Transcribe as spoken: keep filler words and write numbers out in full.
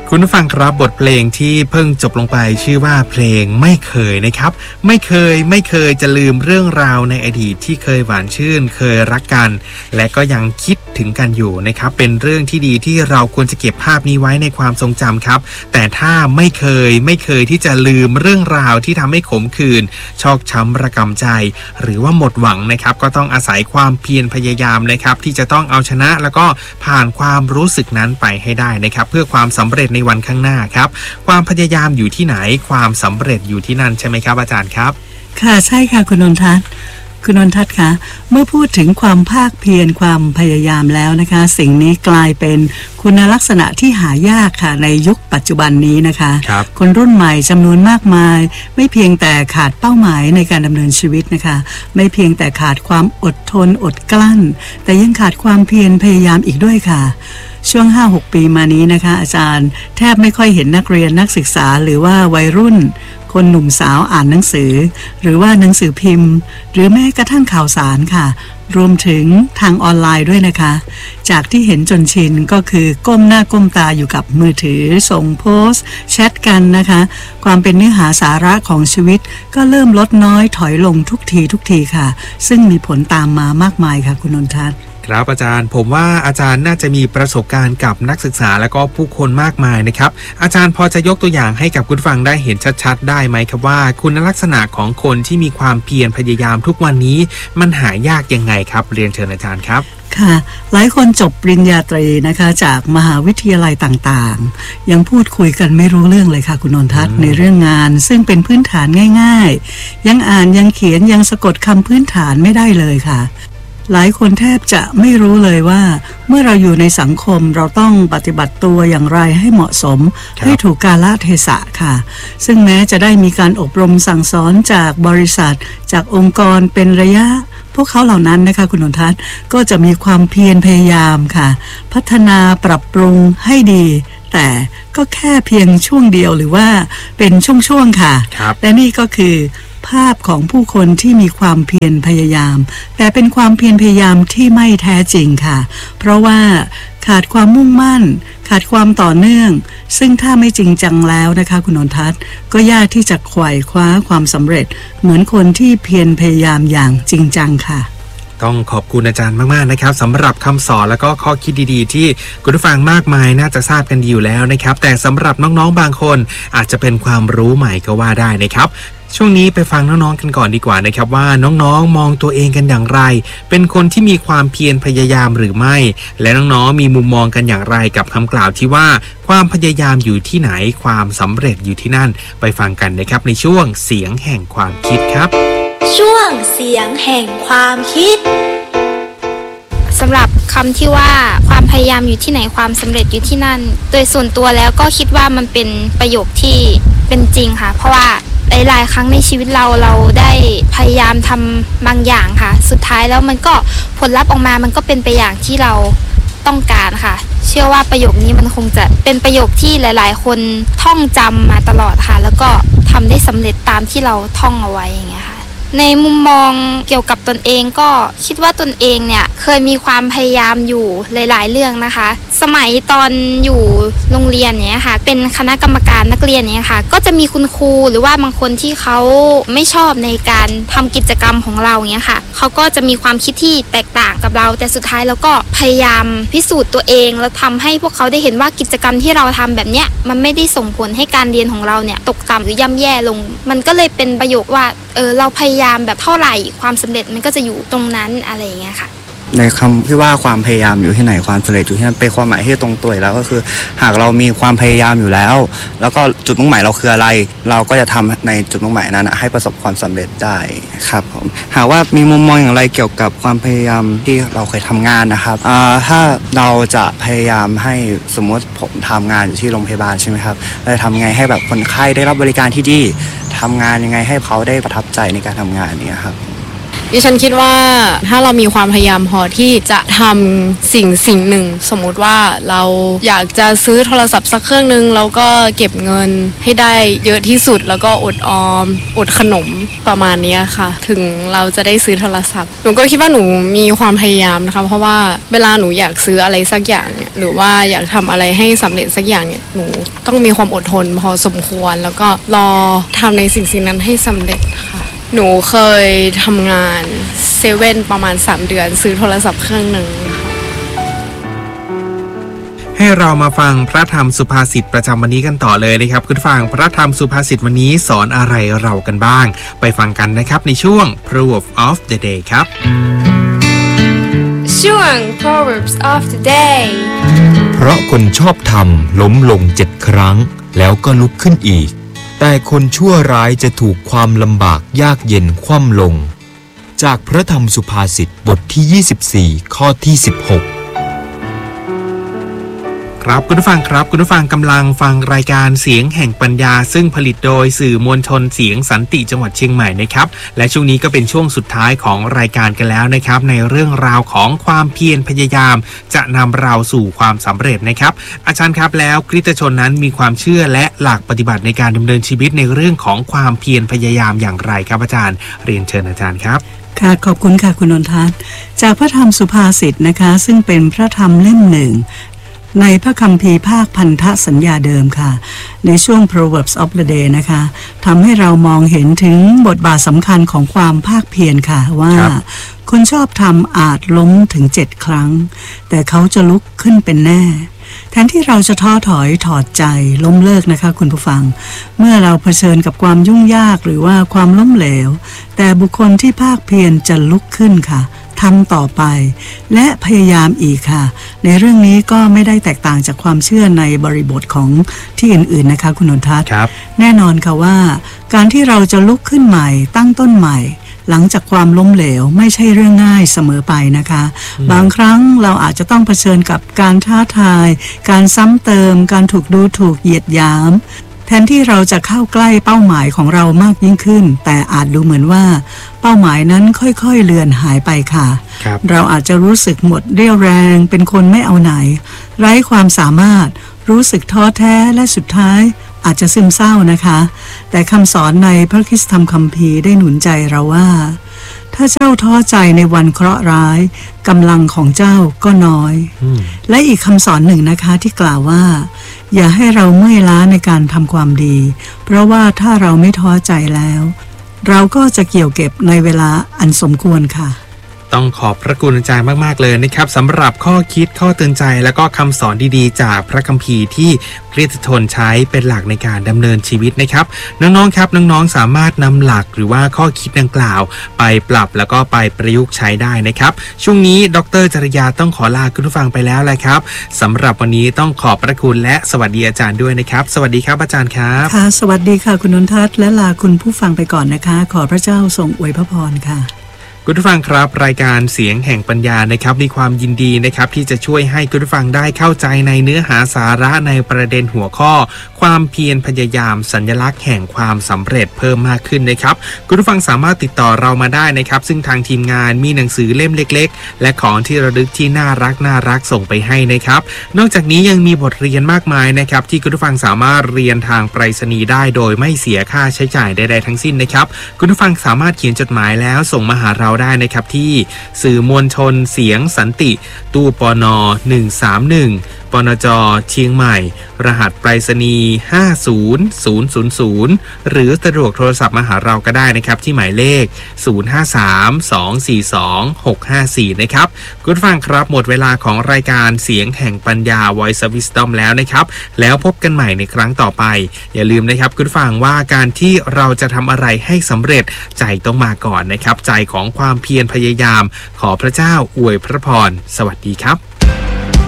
คุณผู้ฟังครับบทเพลงที่เพิ่งจบลงไปชื่อว่าเพลงไม่เคยนะครับไม่เคยไม่เคยจะลืมเรื่องราวในอดีตที่เคยหวานชื่นเคยรักกันและก็ยังคิดถึงกันอยู่นะครับเป็นเรื่องที่ดีที่เราควรจะเก็บภาพนี้ไว้ในความทรงจำครับแต่ถ้าไม่เคยไม่เคยที่จะลืมเรื่องราวที่ทำให้ขมขื่นชอกช้ำระกำใจหรือว่าหมดหวังนะครับก็ต้องอาศัยความเพียรพยายามนะครับที่จะต้องเอาชนะแล้วก็ผ่านความรู้สึกนั้นไปให้ได้นะครับเพื่อความสำเร็จในวันข้างหน้าครับความพยายามอยู่ที่ไหนความสำเร็จอยู่ที่นั่นใช่ไหมครับอาจารย์ครับค่ะใช่ค่ะคุณนนทัศน์คุณนนทัศน์คะเมื่อพูดถึงความภาคเพียรความพยายามแล้วนะคะสิ่งนี้กลายเป็นคุณลักษณะที่หายากค่ะในยุคปัจจุบันนี้นะคะคคนรุ่นใหม่จำนวนมากมายไม่เพียงแต่ขาดเป้าหมายในการดำเนินชีวิตนะคะไม่เพียงแต่ขาดความอดทนอดกลั้นแต่ยังขาดความเพียรพยายามอีกด้วยค่ะช่วง ห้าหก ปีมานี้นะคะอาจารย์แทบไม่ค่อยเห็นนักเรียนนักศึกษาหรือว่าวัยรุ่นคนหนุ่มสาวอ่านหนังสือหรือว่าหนังสือพิมพ์หรือแม้กระทั่งข่าวสารค่ะรวมถึงทางออนไลน์ด้วยนะคะจากที่เห็นจนชินก็คือก้มหน้าก้มตาอยู่กับมือถือส่งโพสต์แชทกันนะคะความเป็นเนื้อหาสาระของชีวิตก็เริ่มลดน้อยถอยลงทุกทีทุกทีค่ะซึ่งมีผลตามมามากมายค่ะคุณนนทัศน์ครับอาจารย์ผมว่าอาจารย์น่าจะมีประสบการณ์กับนักศึกษาและก็ผู้คนมากมายนะครับอาจารย์พอจะยกตัวอย่างให้กับคุณฟังได้เห็นชัดๆได้ไหมครับว่าคุณลักษณะของคนที่มีความเพียรพยายามทุกวันนี้มันหายากยังไงครับเรียนเชิญอาจารย์ครับค่ะหลายคนจบปริญญาตรีนะคะจากมหาวิทยาลัยต่างๆยังพูดคุยกันไม่รู้เรื่องเลยค่ะคุณนนทัศน์ในเรื่องงานซึ่งเป็นพื้นฐานง่ายๆยังอ่านยังเขียนยังสะกดคำพื้นฐานไม่ได้เลยค่ะหลายคนแทบจะไม่รู้เลยว่าเมื่อเราอยู่ในสังคมเราต้องปฏิบัติตัวอย่างไรให้เหมาะสมให้ถูกกาลเทศะค่ะซึ่งแม้จะได้มีการอบรมสั่งสอนจากบริษัทจากองค์กรเป็นระยะพวกเขาเหล่านั้นนะคะคุณนนทัศน์ก็จะมีความเพียรพยายามค่ะพัฒนาปรับปรุงให้ดีแต่ก็แค่เพียงช่วงเดียวหรือว่าเป็นช่วงๆค่ะและนี่ก็คือภาพของผู้คนที่มีความเพียรพยายามแต่เป็นความเพียรพยายามที่ไม่แท้จริงค่ะเพราะว่าขาดความมุ่งมั่นขาดความต่อเนื่องซึ่งถ้าไม่จริงจังแล้วนะคะคุณนนทัศน์ก็ยากที่จะไขว่คว้าความสำเร็จเหมือนคนที่เพียรพยายามอย่างจริงจังค่ะต้องขอบคุณอาจารย์มากๆนะครับสำหรับคำสอนและก็ข้อคิดดีๆที่คุณผู้ฟังมากมายน่าจะทราบกันดีอยู่แล้วนะครับแต่สำหรับน้องๆบางคนอาจจะเป็นความรู้ใหม่ก็ว่าได้นะครับช่วงนี้ไปฟังน้องๆกันก่อนดีกว่านะครับว่าน้องๆมองตัวเองกันอย่างไรเป็นคนที่มีความเพียรพยายามหรือไม่และน้องๆมีมุมมองกันอย่างไรกับคำกล่าวที่ว่าความพยายามอยู่ที่ไหนความสำเร็จอยู่ที่นั่นไปฟังกันนะครับในช่วงเสียงแห่งความคิดครับช่วงเสียงแห่งความคิดสำหรับคำที่ว่าความพยายามอยู่ที่ไหนความสำเร็จอยู่ที่นั่นโดยส่วนตัวแล้วก็คิดว่ามันเป็นประโยคที่เป็นจริงค่ะเพราะว่าหลายๆครั้งในชีวิตเราเราได้พยายามทำบางอย่างค่ะสุดท้ายแล้วมันก็ผลลัพธ์ออกมามันก็เป็นไปอย่างที่เราต้องการค่ะเชื่อว่าประโยคนี้มันคงจะเป็นประโยคที่หลายๆคนท่องจำมาตลอดค่ะแล้วก็ทำได้สำเร็จตามที่เราท่องเอาไว้อย่างเงี้ยค่ะในมุมมองเกี่ยวกับตนเองก็คิดว่าตนเองเนี่ยเคยมีความพยายามอยู่หลายๆเรื่องนะคะสมัยตอนอยู่โรงเรียนเนี่ยค่ะเป็นคณะกรรมการนักเรียนเนี่ยค่ะก็จะมีคุณครูหรือว่าบางคนที่เขาไม่ชอบในการทำกิจกรรมของเราเนี่ยค่ะเขาก็จะมีความคิดที่แตกต่างกับเราแต่สุดท้ายเราก็พยายามพิสูจน์ตัวเองแล้วทำให้พวกเขาได้เห็นว่ากิจกรรมที่เราทำแบบเนี้ยมันไม่ได้ส่งผลให้การเรียนของเราเนี่ยตกต่ำหรือย่ำแย่ลงมันก็เลยเป็นประโยคว่าเออเราพยายามแบบเท่าไหร่ความสำเร็จมันก็จะอยู่ตรงนั้นอะไรอย่างเงี้ยค่ะในคำที่ว่าความพยายามอยู่ที่ไหนความสำเร็จอยู่ที่นั่นเป็นความหมายที่ตรงตัวแล้วก็คือหากเรามีความพยายามอยู่แล้วแล้วก็จุดมุ่งหมายเราคืออะไรเราก็จะทำในจุดมุ่งหมายนั้นให้ประสบความสำเร็จได้ครับผมหากว่ามีมุมมองอย่างไรเกี่ยวกับความพยายามที่เราเคยทำงานนะครับถ้าเราจะพยายามให้สมมติผมทำงานอยู่ที่โรงพยาบาลใช่ไหมครับเราจะทำไงให้แบบคนไข้ได้รับบริการที่ดีทำงานยังไงให้เขาได้ประทับใจในการทำงานนี้ครับดิฉันคิดว่าถ้าเรามีความพยายามพอที่จะทำสิ่งสิ่งหนึ่งสมมุติว่าเราอยากจะซื้อโทรศัพท์สักเครื่องนึงแล้วก็เก็บเงินให้ได้เยอะที่สุดแล้วก็อดออมอดขนมประมาณนี้ค่ะถึงเราจะได้ซื้อโทรศัพท์หนูก็คิดว่าหนูมีความพยายามนะคะเพราะว่าเวลาหนูอยากซื้ออะไรสักอย่างเนี่ยหรือว่าอยากทำอะไรให้สำเร็จสักอย่างเนี่ยหนูต้องมีความอดทนพอสมควรแล้วก็รอทำในสิ่งสิ่งนั้นให้สำเร็จค่ะหนูเคยทำงานเซเว่นประมาณสามเดือนซื้อโทรศัพท์เครื่องหนึ่งให้เรามาฟังพระธรรมสุภาษิตประจำวันนี้กันต่อเลยนะครับคุณฟังพระธรรมสุภาษิตวันนี้สอนอะไรเรากันบ้างไปฟังกันนะครับในช่วง Proverb of the Day ครับช่วง Proverbs of the Day เพราะคนชอบธรรมล้มลงเจ็ดครั้งแล้วก็ลุกขึ้นอีกแต่คนชั่วร้ายจะถูกความลำบากยากเย็นคว่ำลงจากพระธรรมสุภาษิตบทที่ยี่สิบสี่ข้อที่สิบหกครับคุณผู้ฟังครับคุณผู้ฟังกำลังฟังรายการเสียงแห่งปัญญาซึ่งผลิตโดยสื่อมวลชนเสียงสันติจังหวัดเชียงใหม่นะครับและช่วงนี้ก็เป็นช่วงสุดท้ายของรายการกันแล้วนะครับในเรื่องราวของความเพียรพยายามจะนำเราสู่ความสำเร็จนะครับอาจารย์ครับแล้วคริสตชนนั้นมีความเชื่อและหลักปฏิบัติในการดำเนินชีวิตในเรื่องของความเพียรพยายามอย่างไรครับอาจารย์เรียนเชิญอาจารย์ครับค่ะขอบคุณค่ะคุณนนทัศน์จากพระธรรมสุภาษิตนะคะซึ่งเป็นพระธรรมเล่มหนึ่งในพระคัมภีร์ภาคพันธสัญญาเดิมค่ะในช่วง Proverbs of the Day นะคะทำให้เรามองเห็นถึงบทบาทสำคัญของความภาคเพียรค่ะว่าคนชอบทำอาจล้มถึงเจ็ดครั้งแต่เขาจะลุกขึ้นเป็นแน่แทนที่เราจะท้อถอยถอดใจล้มเลิกนะคะคุณผู้ฟังเมื่อเราเผชิญกับความยุ่งยากหรือว่าความล้มเหลวแต่บุคคลที่ภาคเพียรจะลุกขึ้นค่ะทำต่อไปและพยายามอีกค่ะในเรื่องนี้ก็ไม่ได้แตกต่างจากความเชื่อในบริบทของที่อื่นๆนะคะคุณนนทัศน์แน่นอนค่ะว่าการที่เราจะลุกขึ้นใหม่ตั้งต้นใหม่หลังจากความล้มเหลวไม่ใช่เรื่องง่ายเสมอไปนะคะบางครั้งเราอาจจะต้องเผชิญกับการท้าทายการซ้ำเติมการถูกดูถูกเหยียดหยามแทนที่เราจะเข้าใกล้เป้าหมายของเรามากยิ่งขึ้นแต่อาจดูเหมือนว่าเป้าหมายนั้นค่อยๆเลือนหายไปค่ะเราอาจจะรู้สึกหมดเรี่ยวแรงเป็นคนไม่เอาไหนไร้ความสามารถรู้สึกท้อแท้และสุดท้ายอาจจะซึมเศร้านะคะแต่คำสอนในพระคริสตธรรมคัมภีร์ได้หนุนใจเราว่าถ้าเจ้าท้อใจในวันเคราะห์ร้ายกำลังของเจ้าก็น้อยและอีกคำสอนหนึ่งนะคะที่กล่าวว่าอย่าให้เราเมื่อยล้าในการทำความดีเพราะว่าถ้าเราไม่ท้อใจแล้วเราก็จะเกี่ยวเก็บในเวลาอันสมควรค่ะต้องขอบพระคุณอาจารย์มากๆเลยนะครับสำหรับข้อคิดข้อเตือนใจและก็คำสอนดีๆจากพระคัมภีร์ที่คริสตชนใช้เป็นหลักในการดำเนินชีวิตนะครับน้องๆครับน้องๆสามารถนำหลักหรือว่าข้อคิดดังกล่าวไปปรับแล้วก็ไปประยุกต์ใช้ได้นะครับช่วงนี้ดร.จริยาต้องขอลาคุณผู้ฟังไปแล้วแหละครับสำหรับวันนี้ต้องขอบพระคุณและสวัสดีอาจารย์ด้วยนะครับสวัสดีครับอาจารย์ครับค่ะสวัสดีค่ะคุณนนทัศน์และลาคุณผู้ฟังไปก่อนนะคะขอพระเจ้าทรงอวยพระพรค่ะคุณผู้ฟังครับรายการเสียงแห่งปัญญานะครับมีความยินดีนะครับที่จะช่วยให้คุณผู้ฟังได้เข้าใจในเนื้อหาสาระในประเด็นหัวข้อความเพียรพยายามสัญลักษณ์แห่งความสำเร็จเพิ่มมากขึ้นนะครับคุณผู้ฟังสามารถติดต่อเรามาได้นะครับซึ่งทางทีมงานมีหนังสือเล่มเล็กๆและของที่ระลึกที่น่ารักน่ารักส่งไปให้นะครับนอกจากนี้ยังมีบทเรียนมากมายนะครับที่คุณผู้ฟังสามารถเรียนทางไปรษณีย์ได้โดยไม่เสียค่าใช้จ่ายใดๆทั้งสิ้นนะครับคุณผู้ฟังสามารถเขียนจดหมายแล้วส่งมาหาเราได้นะครับที่สื่อมวลชนเสียงสันติตู้ปนหนึ่งสามหนึ่งปนจเชียงใหม่รหัสไปรษณีย์ห้าศูนย์ ศูนย์ ศูนย์ ศูนย์หรือสะดวกโทรศัพท์มาหาเราก็ได้นะครับที่หมายเลขศูนย์ ห้า สาม สอง สี่ สอง หก ห้า สี่นะครับคุณผู้ฟังครับหมดเวลาของรายการเสียงแห่งปัญญา Voice of Wisdom แล้วนะครับแล้วพบกันใหม่ในครั้งต่อไปอย่าลืมนะครับคุณผู้ฟังว่าการที่เราจะทำอะไรให้สำเร็จใจต้องมาก่อนนะครับใจของความเพียรพยายามขอพระเจ้าอวยพระพรสวัสดีครับ